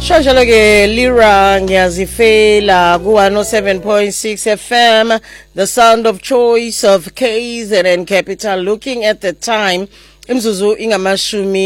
Shonjalo ke Lira ngiyazifela ku 107.6 FM, the sound of choice of KZN Capital. Looking at the time, imzuzu ingamashumi